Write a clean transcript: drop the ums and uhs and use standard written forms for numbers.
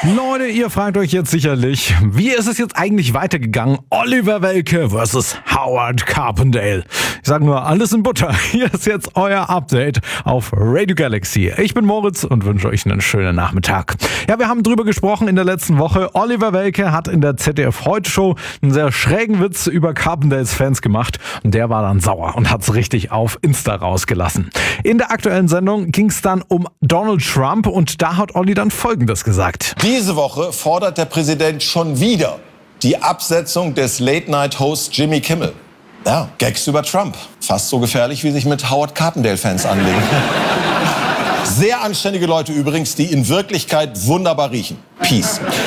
Leute, ihr fragt euch jetzt sicherlich, wie ist es jetzt eigentlich weitergegangen? Oliver Welke versus Howard Carpendale. Ich sage nur, alles in Butter. Hier ist jetzt euer Update auf Radio Galaxy. Ich bin Moritz und wünsche euch einen schönen Nachmittag. Ja, wir haben drüber gesprochen in der letzten Woche. Oliver Welke hat in der ZDF-Heute-Show einen sehr schrägen Witz über Carpendales Fans gemacht. Und der war dann sauer und hat's richtig auf Insta rausgelassen. In der aktuellen Sendung ging es dann um Donald Trump und da hat Olli dann Folgendes gesagt. Diese Woche fordert der Präsident schon wieder die Absetzung des Late-Night-Hosts Jimmy Kimmel. Ja, Gags über Trump. Fast so gefährlich, wie sich mit Howard Carpendale-Fans anlegen. Sehr anständige Leute übrigens, die in Wirklichkeit wunderbar riechen. Peace.